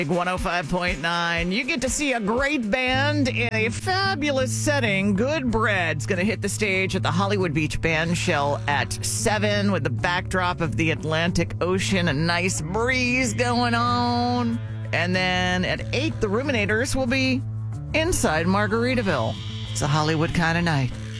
105.9. You get to see a great band in a fabulous setting. Good Bread's going to hit the stage at the Hollywood Beach Band Shell at 7 with the backdrop of the Atlantic Ocean, a nice breeze going on. And then at 8, the Ruminators will be inside Margaritaville. It's a Hollywood kind of night.